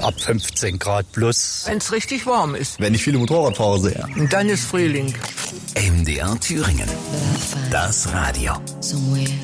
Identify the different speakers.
Speaker 1: ab 15 Grad plus.
Speaker 2: Wenn es richtig warm ist.
Speaker 3: Wenn ich viele Motorradfahrer sehe.
Speaker 2: Und dann ist Frühling.
Speaker 4: MDR Thüringen. Das Radio.